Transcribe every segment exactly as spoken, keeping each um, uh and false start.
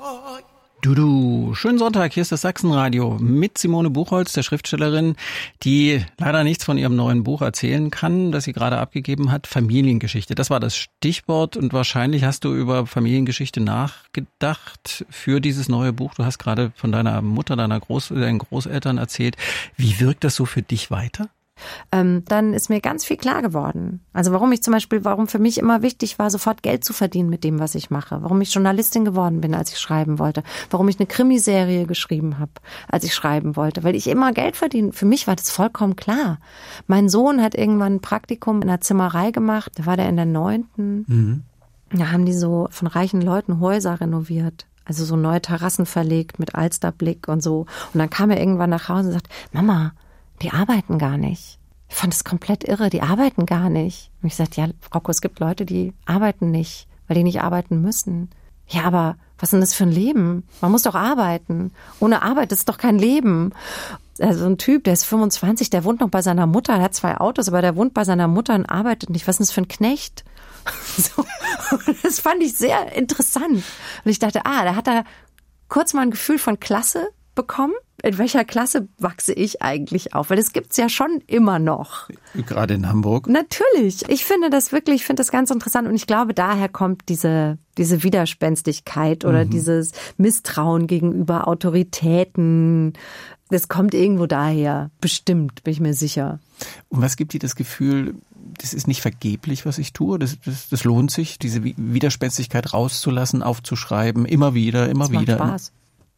Du, du, schönen Sonntag, hier ist das Sachsenradio mit Simone Buchholz, der Schriftstellerin, die leider nichts von ihrem neuen Buch erzählen kann, das sie gerade abgegeben hat. Familiengeschichte, das war das Stichwort und wahrscheinlich hast du über Familiengeschichte nachgedacht für dieses neue Buch. Du hast gerade von deiner Mutter, deiner Groß, deinen Großeltern erzählt. Wie wirkt das so für dich weiter? Ähm, dann ist mir ganz viel klar geworden. Also warum ich zum Beispiel, warum für mich immer wichtig war, sofort Geld zu verdienen mit dem, was ich mache. Warum ich Journalistin geworden bin, als ich schreiben wollte. Warum ich eine Krimiserie geschrieben habe, als ich schreiben wollte. Weil ich immer Geld verdiene. Für mich war das vollkommen klar. Mein Sohn hat irgendwann ein Praktikum in einer Zimmerei gemacht. Da war der in der neunten. Mhm. Da haben die so von reichen Leuten Häuser renoviert. Also so neue Terrassen verlegt mit Alsterblick und so. Und dann kam er irgendwann nach Hause und sagt, Mama, die arbeiten gar nicht. Ich fand das komplett irre, die arbeiten gar nicht. Und ich sagte, ja, Rocco, es gibt Leute, die arbeiten nicht, weil die nicht arbeiten müssen. Ja, aber was ist denn das für ein Leben? Man muss doch arbeiten. Ohne Arbeit ist doch kein Leben. Also ein Typ, der ist fünfundzwanzig, der wohnt noch bei seiner Mutter, der hat zwei Autos, aber der wohnt bei seiner Mutter und arbeitet nicht. Was ist denn das für ein Knecht? So. Das fand ich sehr interessant. Und ich dachte, ah, da hat er kurz mal ein Gefühl von Klasse bekommen. In welcher Klasse wachse ich eigentlich auf? Weil das gibt's ja schon immer noch. Gerade in Hamburg? Natürlich. Ich finde das wirklich, ich finde das ganz interessant und ich glaube, daher kommt diese, diese Widerspenstigkeit oder mhm. dieses Misstrauen gegenüber Autoritäten. Das kommt irgendwo daher. Bestimmt, bin ich mir sicher. Und was gibt dir das Gefühl, das ist nicht vergeblich, was ich tue? Das, das, das lohnt sich, diese Widerspenstigkeit rauszulassen, aufzuschreiben, immer wieder, immer das wieder. Macht Spaß.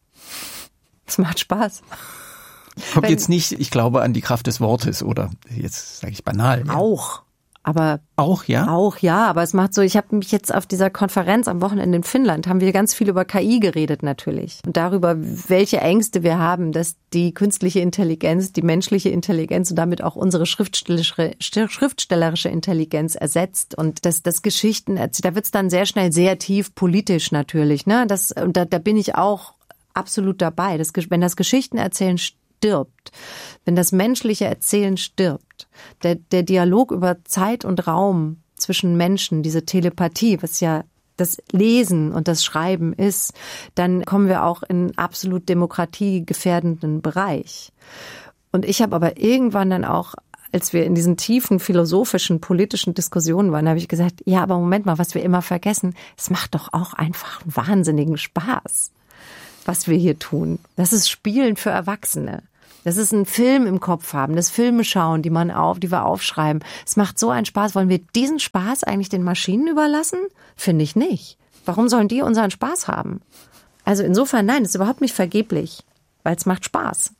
Es macht Spaß. Kommt Wenn, jetzt nicht, ich glaube, an die Kraft des Wortes oder jetzt sage ich banal. Ja. Auch. Aber auch, ja? Auch, ja. Aber es macht so, ich habe mich jetzt auf dieser Konferenz am Wochenende in Finnland, haben wir ganz viel über K I geredet natürlich. Und darüber, welche Ängste wir haben, dass die künstliche Intelligenz, die menschliche Intelligenz und damit auch unsere schriftstellerische, schriftstellerische Intelligenz ersetzt. Und dass das Geschichten, da wird's dann sehr schnell sehr tief politisch natürlich. Ne? Das, und da, da bin ich auch absolut dabei. Das, wenn das Geschichtenerzählen stirbt, wenn das menschliche Erzählen stirbt, der, der Dialog über Zeit und Raum zwischen Menschen, diese Telepathie, was ja das Lesen und das Schreiben ist, dann kommen wir auch in absolut demokratiegefährdenden Bereich. Und ich habe aber irgendwann dann auch, als wir in diesen tiefen philosophischen, politischen Diskussionen waren, habe ich gesagt, ja, aber Moment mal, was wir immer vergessen, es macht doch auch einfach wahnsinnigen Spaß, was wir hier tun. Das ist Spielen für Erwachsene. Das ist ein Film im Kopf haben, das Filme schauen, die man auf, die wir aufschreiben. Es macht so einen Spaß. Wollen wir diesen Spaß eigentlich den Maschinen überlassen? Finde ich nicht. Warum sollen die unseren Spaß haben? Also insofern, nein, das ist überhaupt nicht vergeblich, weil es macht Spaß.